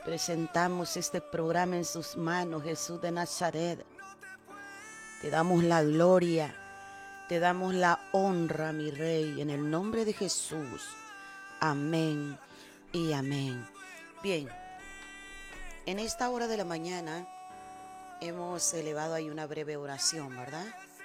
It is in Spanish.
Presentamos este programa en sus manos, Jesús de Nazaret. Te damos la gloria, te damos la honra, mi Rey, en el nombre de Jesús. Amén y amén. Bien, en esta hora de la mañana hemos elevado ahí una breve oración, ¿verdad?